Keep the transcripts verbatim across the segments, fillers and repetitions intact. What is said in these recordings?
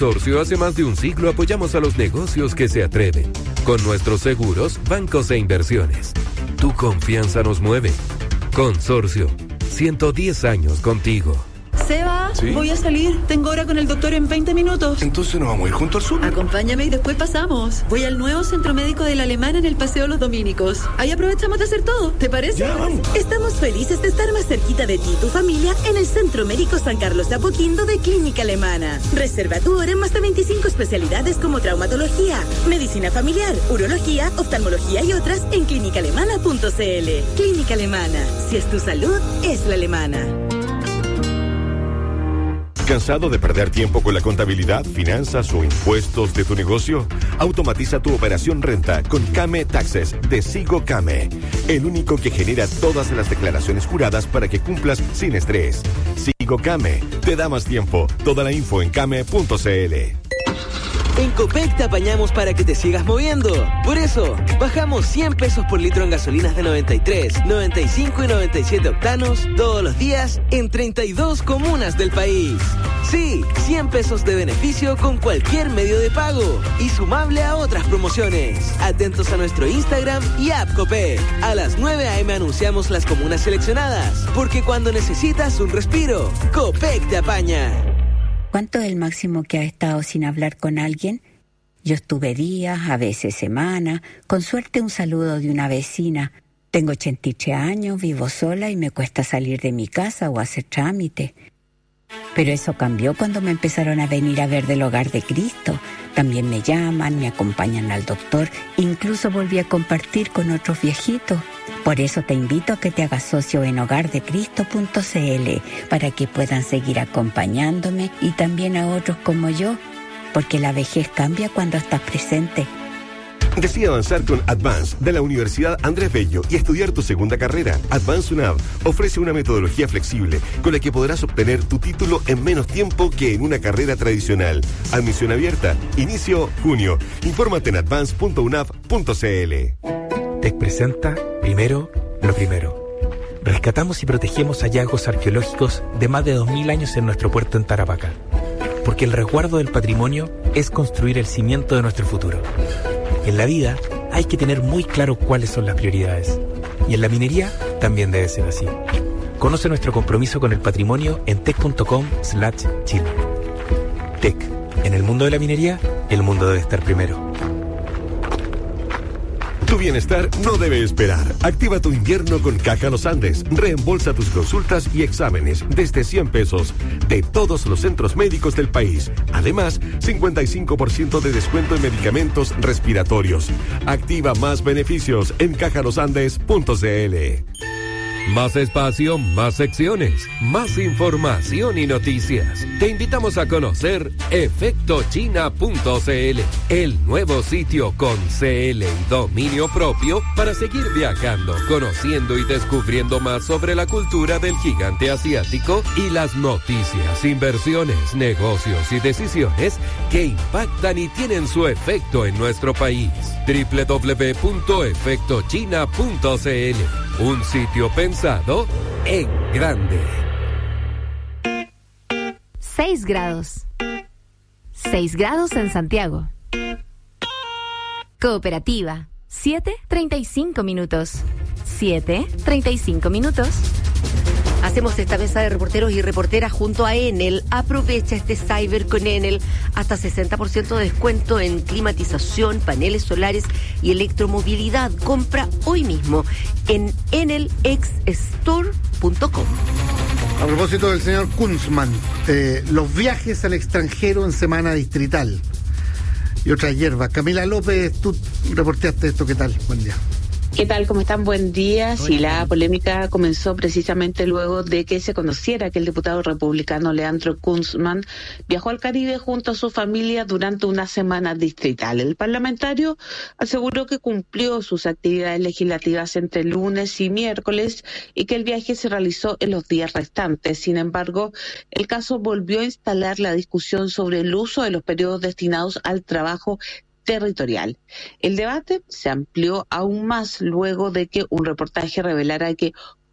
Consorcio, hace más de un siglo apoyamos a los negocios que se atreven. Con nuestros seguros, bancos e inversiones. Tu confianza nos mueve. Consorcio, ciento diez años contigo. Seba, ¿sí? Voy a salir. Tengo hora con el doctor en veinte minutos. Entonces nos vamos a ir junto al sur. Acompáñame y después pasamos. Voy al nuevo centro médico de la Alemana en el Paseo Los Dominicos. Ahí aprovechamos de hacer todo. ¿Te parece? Ya, vamos. Estamos felices de estar más cerquita de ti y tu familia en el Centro Médico San Carlos de Apoquindo de Clínica Alemana. Reserva tu hora en más de veinticinco especialidades como traumatología, medicina familiar, urología, oftalmología y otras en clínica alemana punto c l. Clínica Alemana. Si es tu salud, es la alemana. ¿Cansado de perder tiempo con la contabilidad, finanzas o impuestos de tu negocio? Automatiza tu operación renta con Came Taxes de Sigo Came, el único que genera todas las declaraciones juradas para que cumplas sin estrés. Sigo Came, te da más tiempo. Toda la info en came punto c l. En Copec te apañamos para que te sigas moviendo. Por eso, bajamos cien pesos por litro en gasolinas de noventa y tres, noventa y cinco y noventa y siete octanos todos los días en treinta y dos comunas del país. Sí, cien pesos de beneficio con cualquier medio de pago y sumable a otras promociones. Atentos a nuestro Instagram y app Copec. A las nueve a eme anunciamos las comunas seleccionadas, porque cuando necesitas un respiro, Copec te apaña. ¿Cuánto es el máximo que has estado sin hablar con alguien? Yo estuve días, a veces semanas, con suerte un saludo de una vecina. Tengo ochenta y tres años, vivo sola y me cuesta salir de mi casa o hacer trámite. Pero eso cambió cuando me empezaron a venir a ver del Hogar de Cristo. También me llaman, me acompañan al doctor, incluso volví a compartir con otros viejitos. Por eso te invito a que te hagas socio en hogar de cristo punto c l para que puedan seguir acompañándome y también a otros como yo, porque la vejez cambia cuando estás presente. Decide avanzar con Advance de la Universidad Andrés Bello y estudiar tu segunda carrera. Advance UNAV ofrece una metodología flexible con la que podrás obtener tu título en menos tiempo que en una carrera tradicional. Admisión abierta. Inicio junio. Infórmate en advance punto u n a v punto c l. TEC presenta Primero lo Primero. Rescatamos y protegemos hallazgos arqueológicos de más de dos mil años en nuestro puerto en Tarapacá. Porque el resguardo del patrimonio es construir el cimiento de nuestro futuro. En la vida hay que tener muy claro cuáles son las prioridades. Y en la minería también debe ser así. Conoce nuestro compromiso con el patrimonio en tec punto com slash chile. TEC. En el mundo de la minería, el mundo debe estar primero. Tu bienestar no debe esperar. Activa tu invierno con Caja Los Andes. Reembolsa tus consultas y exámenes desde cien pesos de todos los centros médicos del país. Además, cincuenta y cinco por ciento de descuento en medicamentos respiratorios. Activa más beneficios en caja los andes punto c l. Más espacio, más secciones, más información y noticias. Te invitamos a conocer efecto china punto c l, el nuevo sitio con C L y dominio propio para seguir viajando, conociendo y descubriendo más sobre la cultura del gigante asiático y las noticias, inversiones, negocios y decisiones que impactan y tienen su efecto en nuestro país. doble u doble u doble u punto efecto china punto c l, un sitio pensado en grande. seis grados. seis grados en Santiago. Cooperativa. siete treinta y cinco minutos. siete treinta y cinco minutos. Hacemos esta mesa de reporteros y reporteras junto a Enel. Aprovecha este cyber con Enel. Hasta sesenta por ciento de descuento en climatización, paneles solares y electromovilidad. Compra hoy mismo en enel x store punto com. A propósito del señor Kunzman, eh, los viajes al extranjero en semana distrital y otras hierbas. Camila López, tú reporteaste esto, ¿qué tal? Buen día. ¿Qué tal? ¿Cómo están? Buen día. Sí, la polémica comenzó precisamente luego de que se conociera que el diputado republicano Leandro Kunzman viajó al Caribe junto a su familia durante una semana distrital. El parlamentario aseguró que cumplió sus actividades legislativas entre lunes y miércoles y que el viaje se realizó en los días restantes. Sin embargo, el caso volvió a instalar la discusión sobre el uso de los periodos destinados al trabajo territorial. El debate se amplió aún más luego de que un reportaje revelara que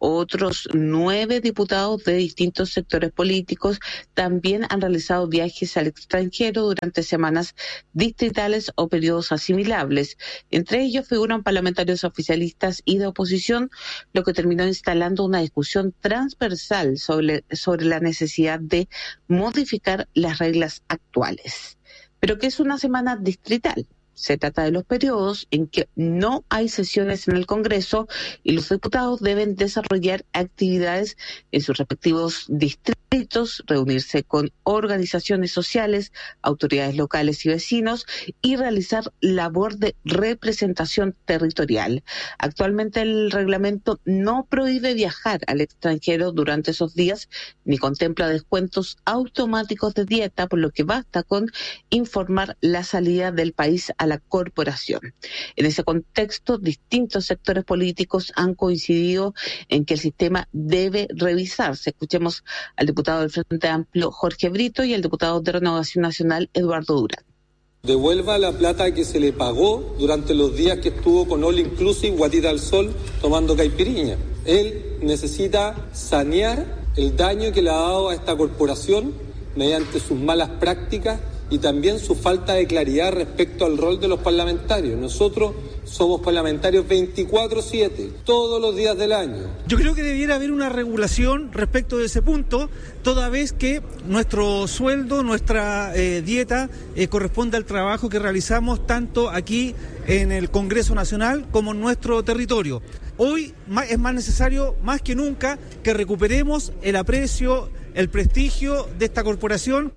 Otros nueve diputados de distintos sectores políticos también han realizado viajes al extranjero durante semanas distritales o periodos asimilables. Entre ellos figuran parlamentarios oficialistas y de oposición, lo que terminó instalando una discusión transversal sobre, sobre la necesidad de modificar las reglas actuales. Pero ¿qué es una semana distrital? Se trata de los periodos en que no hay sesiones en el Congreso y los diputados deben desarrollar actividades en sus respectivos distritos, reunirse con organizaciones sociales, autoridades locales y vecinos y realizar labor de representación territorial. Actualmente el reglamento no prohíbe viajar al extranjero durante esos días ni contempla descuentos automáticos de dieta, por lo que basta con informar la salida del país a la corporación. En ese contexto, distintos sectores políticos han coincidido en que el sistema debe revisarse. Escuchemos al diputado del Frente Amplio, Jorge Brito, y al diputado de Renovación Nacional, Eduardo Durán. Devuelva la plata que se le pagó durante los días que estuvo con All Inclusive, Guatita al Sol, tomando caipiriña. Él necesita sanear el daño que le ha dado a esta corporación mediante sus malas prácticas y también su falta de claridad respecto al rol de los parlamentarios. Nosotros somos parlamentarios veinticuatro siete, todos los días del año. Yo creo que debiera haber una regulación respecto de ese punto, toda vez que nuestro sueldo, nuestra eh, dieta eh, corresponde al trabajo que realizamos tanto aquí en el Congreso Nacional como en nuestro territorio. Hoy es más necesario, más que nunca, que recuperemos el aprecio, el prestigio de esta corporación.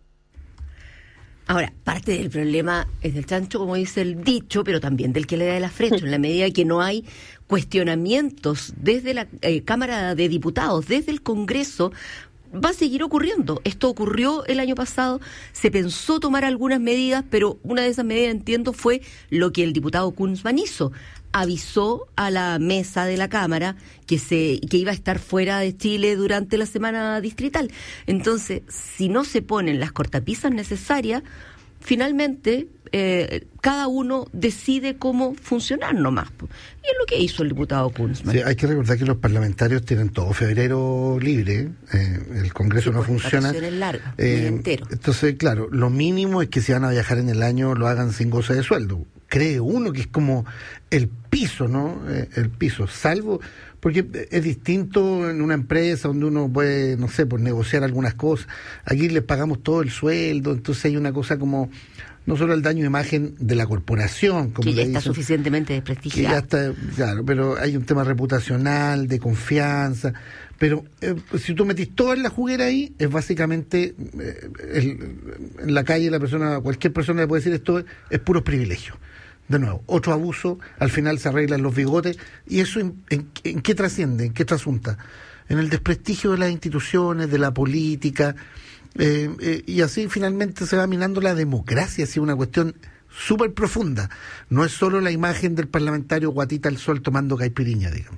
Ahora, parte del problema es del chancho, como dice el dicho, pero también del que le da el afrecho, en la medida que no hay cuestionamientos desde la eh, Cámara de Diputados, desde el Congreso, va a seguir ocurriendo. Esto ocurrió el año pasado, se pensó tomar algunas medidas, pero una de esas medidas, entiendo, fue lo que el diputado Kunzman hizo. Avisó a la mesa de la Cámara que se que iba a estar fuera de Chile durante la semana distrital. Entonces, si no se ponen las cortapisas necesarias, finalmente eh, cada uno decide cómo funcionar nomás. Y es lo que hizo el diputado Kunzman. Sí, hay que recordar que los parlamentarios tienen todo febrero libre, eh, el Congreso sí, no funciona. Largas, eh, entero. Entonces, claro, lo mínimo es que si van a viajar en el año lo hagan sin goce de sueldo. Cree uno que es como el piso, ¿no? Eh, el piso, salvo, porque es distinto en una empresa donde uno puede, no sé, pues negociar algunas cosas. Aquí les pagamos todo el sueldo, entonces hay una cosa como, no solo el daño de imagen de la corporación, como que ya está dicen, suficientemente desprestigiado. Que ya está, claro, pero hay un tema reputacional, de confianza. Pero eh, si tú metís todo en la juguera ahí, es básicamente eh, el, en la calle la persona, cualquier persona le puede decir esto es, es puros privilegios. De nuevo, otro abuso, al final se arreglan los bigotes, y eso en, en, en qué trasciende, en qué trasunta, en el desprestigio de las instituciones, de la política, eh, eh, y así finalmente se va minando la democracia, así una cuestión súper profunda. No es solo la imagen del parlamentario Guatita al Sol tomando caipiriña, digamos.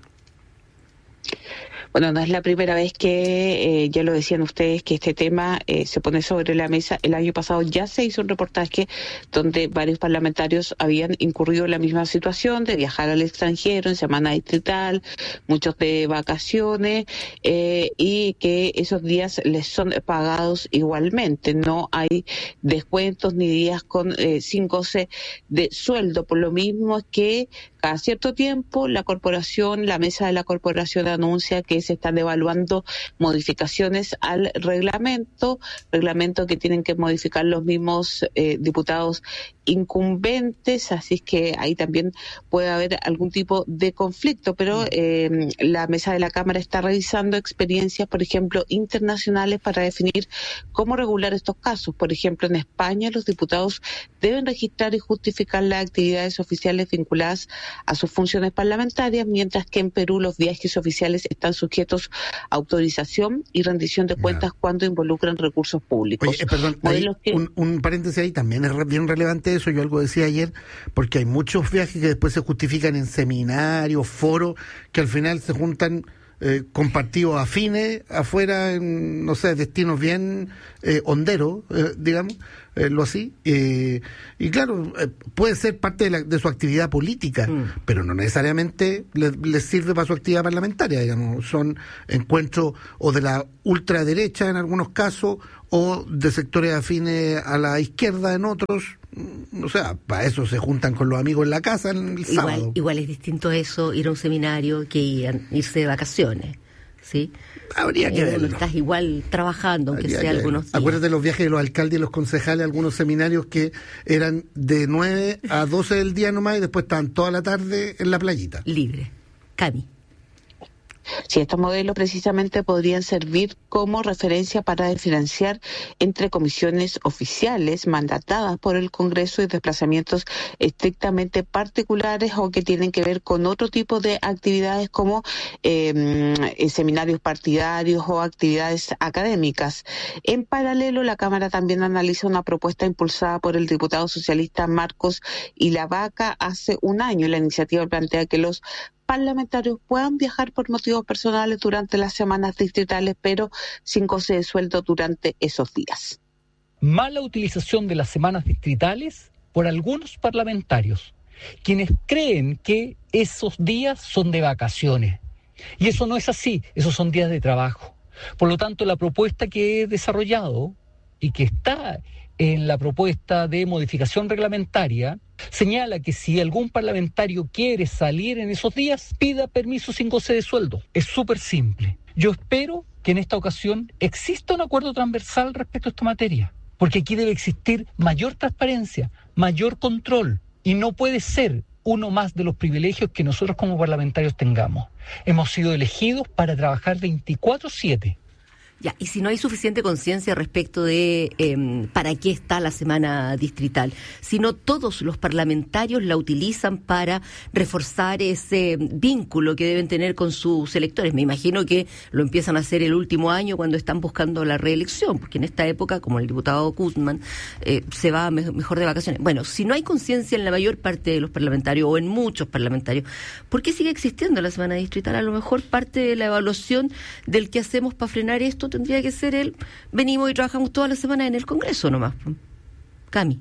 Bueno, no es la primera vez que, eh, ya lo decían ustedes, que este tema eh, se pone sobre la mesa. El año pasado ya se hizo un reportaje donde varios parlamentarios habían incurrido en la misma situación de viajar al extranjero en semana distrital, muchos de vacaciones, eh, y que esos días les son pagados igualmente. No hay descuentos ni días con eh, sin goce de sueldo. Por lo mismo es que cada cierto tiempo la corporación, la mesa de la corporación anuncia que se están evaluando modificaciones al reglamento, reglamento que tienen que modificar los mismos eh, diputados incumbentes, así es que ahí también puede haber algún tipo de conflicto, pero eh, la mesa de la Cámara está revisando experiencias, por ejemplo, internacionales para definir cómo regular estos casos. Por ejemplo, en España los diputados deben registrar y justificar las actividades oficiales vinculadas a sus funciones parlamentarias, mientras que en Perú los viajes oficiales están sujetos a autorización y rendición de cuentas yeah. cuando involucran recursos públicos. Oye, eh, perdón, ahí, que... un, un paréntesis ahí, también es bien relevante eso, yo algo decía ayer, porque hay muchos viajes que después se justifican en seminarios, foros, que al final se juntan eh, con partidos afines afuera, en, no sé, destinos bien eh, honderos, eh, digamos, eh, lo así. Eh, y claro, eh, puede ser parte de, la, de su actividad política, mm. pero no necesariamente les le sirve para su actividad parlamentaria, digamos. Son encuentros o de la ultraderecha en algunos casos, o de sectores afines a la izquierda en otros. O sea, para eso se juntan con los amigos en la casa el igual, sábado. Igual es distinto eso, ir a un seminario, que ir, irse de vacaciones, ¿sí? Habría que eh, verlo. Estás igual trabajando, aunque Habría sea algunos días. Acuérdate de los viajes de los alcaldes y los concejales, algunos seminarios que eran de nueve a doce del día nomás y después estaban toda la tarde en la playita. Libre. Cami. Sí, estos modelos precisamente podrían servir como referencia para diferenciar entre comisiones oficiales mandatadas por el Congreso y desplazamientos estrictamente particulares o que tienen que ver con otro tipo de actividades como eh, seminarios partidarios o actividades académicas. En paralelo, la Cámara también analiza una propuesta impulsada por el diputado socialista Marcos Ilavaca hace un año. La iniciativa plantea que los parlamentarios puedan viajar por motivos personales durante las semanas distritales, pero sin goce de sueldo durante esos días. Mala utilización de las semanas distritales por algunos parlamentarios, quienes creen que esos días son de vacaciones. Y eso no es así, esos son días de trabajo. Por lo tanto, la propuesta que he desarrollado y que está en la propuesta de modificación reglamentaria señala que si algún parlamentario quiere salir en esos días, pida permiso sin goce de sueldo. Es súper simple. Yo espero que en esta ocasión exista un acuerdo transversal respecto a esta materia, porque aquí debe existir mayor transparencia, mayor control, y no puede ser uno más de los privilegios que nosotros como parlamentarios tengamos. Hemos sido elegidos para trabajar veinticuatro siete. Ya, y si no hay suficiente conciencia respecto de eh, para qué está la semana distrital, si no todos los parlamentarios la utilizan para reforzar ese vínculo que deben tener con sus electores. Me imagino que lo empiezan a hacer el último año cuando están buscando la reelección, porque en esta época, como el diputado Guzmán, eh, se va me- mejor de vacaciones. Bueno, si no hay conciencia en la mayor parte de los parlamentarios o en muchos parlamentarios, ¿por qué sigue existiendo la semana distrital? A lo mejor parte de la evaluación del que hacemos para frenar esto tendría que ser el venimos y trabajamos toda la semana en el Congreso nomás. Cami.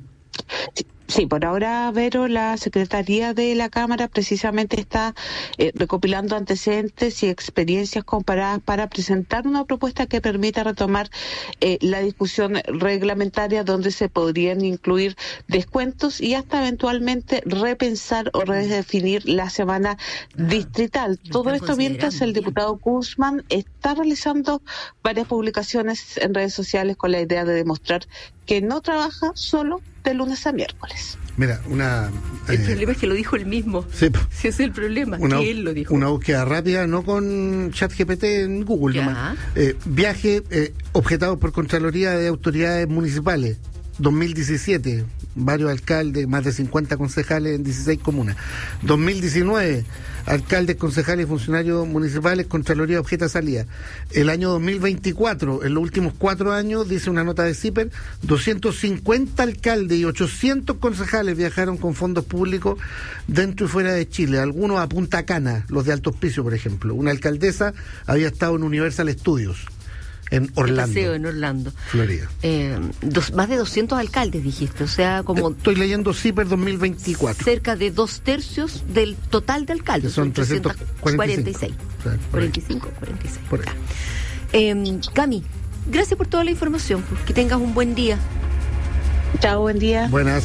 Sí, por ahora, Vero, la Secretaría de la Cámara precisamente está eh, recopilando antecedentes y experiencias comparadas para presentar una propuesta que permita retomar eh, la discusión reglamentaria donde se podrían incluir descuentos y hasta eventualmente repensar o redefinir la semana distrital. Todo esto mientras el diputado Guzmán está realizando varias publicaciones en redes sociales con la idea de demostrar que no trabaja solo de lunes a miércoles. Mira, una... El eh, problema es que lo dijo él mismo. Sí, si es el problema, una, que él lo dijo. Una búsqueda rápida, no con ChatGPT en Google, Ya. nomás. Eh, viaje eh, objetado por Contraloría de Autoridades Municipales, dos mil diecisiete, varios alcaldes, más de cincuenta concejales en dieciséis comunas. dos mil diecinueve, alcaldes, concejales y funcionarios municipales, Contraloría objeta salida. El año dos mil veinticuatro, en los últimos cuatro años, dice una nota de CIPER, doscientos cincuenta alcaldes y ochocientos concejales viajaron con fondos públicos dentro y fuera de Chile, algunos a Punta Cana, los de Alto Hospicio, por ejemplo. Una alcaldesa había estado en Universal Studios, en Orlando. Paseo en Orlando. Florida. Eh, dos, más de doscientos alcaldes, dijiste, o sea, como... Estoy leyendo CIPER dos mil veinticuatro. Cerca de dos tercios del total de alcaldes. Son trescientos cuarenta y seis. cuarenta y cinco, cuarenta y seis. Por ahí. Eh, Cami, gracias por toda la información. Pues, que tengas un buen día. Chao, buen día. Buenas.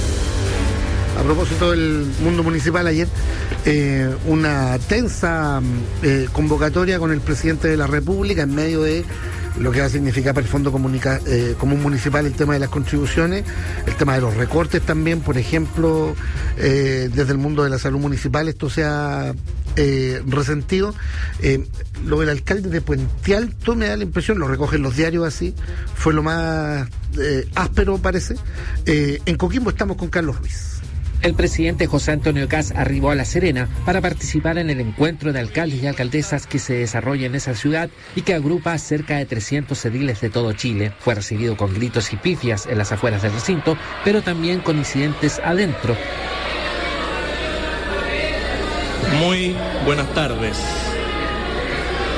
A propósito del mundo municipal, ayer eh, una tensa eh, convocatoria con el presidente de la República en medio de lo que va a significar para el Fondo Comunica, eh, Común Municipal el tema de las contribuciones, el tema de los recortes también, por ejemplo, eh, desde el mundo de la salud municipal esto se ha eh, resentido. Eh, lo del alcalde de Puente Alto me da la impresión, lo recogen los diarios así, fue lo más eh, áspero parece. Eh, en Coquimbo estamos con Carlos Ruiz. El presidente José Antonio Kast arribó a La Serena para participar en el encuentro de alcaldes y alcaldesas que se desarrolla en esa ciudad y que agrupa a cerca de trescientos ediles de todo Chile. Fue recibido con gritos y pifias en las afueras del recinto, pero también con incidentes adentro. Muy buenas tardes.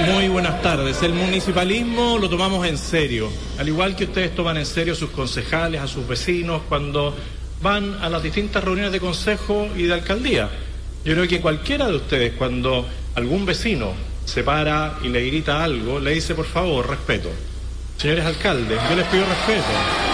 Muy buenas tardes. El municipalismo lo tomamos en serio, al igual que ustedes toman en serio a sus concejales, a sus vecinos, cuando van a las distintas reuniones de consejo y de alcaldía. Yo creo que cualquiera de ustedes, cuando algún vecino se para y le grita algo, le dice, por favor, respeto. Señores alcaldes, yo les pido respeto.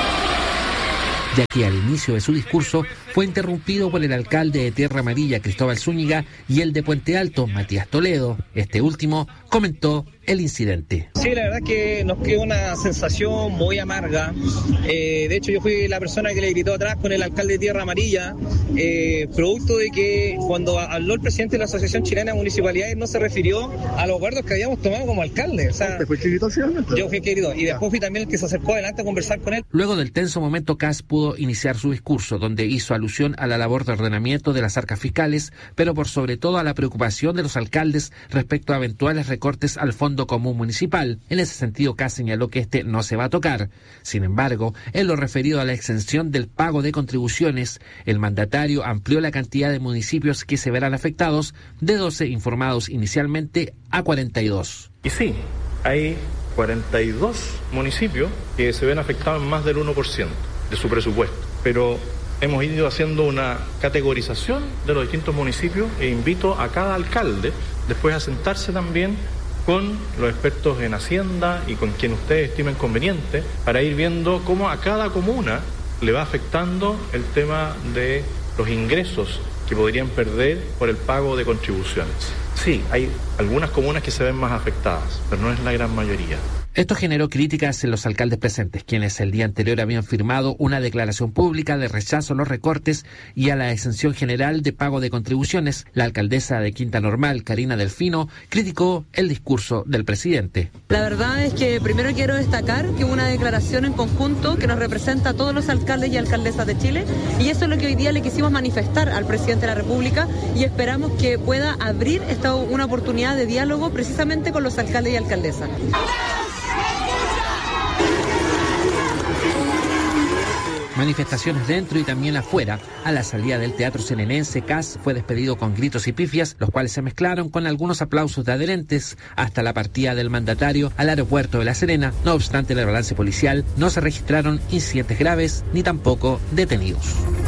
Ya que al inicio de su discurso fue interrumpido por el alcalde de Tierra Amarilla, Cristóbal Zúñiga, y el de Puente Alto, Matías Toledo. Este último comentó el incidente. Sí, la verdad que nos quedó una sensación muy amarga. Eh, de hecho, yo fui la persona que le gritó atrás con el alcalde de Tierra Amarilla, eh, producto de que cuando habló el presidente de la Asociación Chilena de Municipalidades no se refirió a los acuerdos que habíamos tomado como alcalde. O sea, ¿Te fue que gritó finalmente? Yo fui el que gritó y después fui también el que se acercó adelante a conversar con él. Luego del tenso momento, Kast pudo iniciar su discurso, donde hizo alusión a la labor de ordenamiento de las arcas fiscales, pero por sobre todo a la preocupación de los alcaldes respecto a eventuales recortes al Fondo Común Municipal. En ese sentido, Kast señaló que este no se va a tocar. Sin embargo, en lo referido a la exención del pago de contribuciones, el mandatario amplió la cantidad de municipios que se verán afectados de doce informados inicialmente a cuarenta y dos. Y sí, hay cuarenta y dos municipios que se ven afectados en más del uno por ciento de su presupuesto, pero hemos ido haciendo una categorización de los distintos municipios e invito a cada alcalde después a sentarse también con los expertos en Hacienda y con quien ustedes estimen conveniente para ir viendo cómo a cada comuna le va afectando el tema de los ingresos que podrían perder por el pago de contribuciones. Sí, hay algunas comunas que se ven más afectadas, pero no es la gran mayoría. Esto generó críticas en los alcaldes presentes, quienes el día anterior habían firmado una declaración pública de rechazo a los recortes y a la exención general de pago de contribuciones. La alcaldesa de Quinta Normal, Karina Delfino, criticó el discurso del presidente. La verdad es que primero quiero destacar que hubo una declaración en conjunto que nos representa a todos los alcaldes y alcaldesas de Chile, y eso es lo que hoy día le quisimos manifestar al presidente de la República, y esperamos que pueda abrir esta una oportunidad de diálogo precisamente con los alcaldes y alcaldesas. Manifestaciones dentro y también afuera. A la salida del Teatro Senenense, Kast fue despedido con gritos y pifias, los cuales se mezclaron con algunos aplausos de adherentes hasta la partida del mandatario al aeropuerto de La Serena. No obstante, en el balance policial no se registraron incidentes graves ni tampoco detenidos.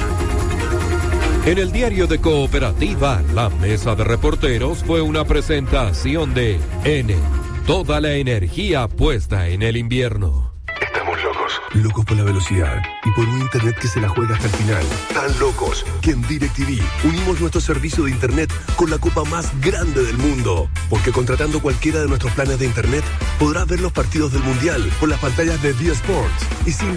En el diario de Cooperativa, la mesa de reporteros fue una presentación de Enel. Toda la energía puesta en el invierno. Locos por la velocidad y por un internet que se la juega hasta el final. Tan locos que en DirecTV unimos nuestro servicio de internet con la copa más grande del mundo. Porque contratando cualquiera de nuestros planes de internet podrás ver los partidos del Mundial por las pantallas de D Sports y sin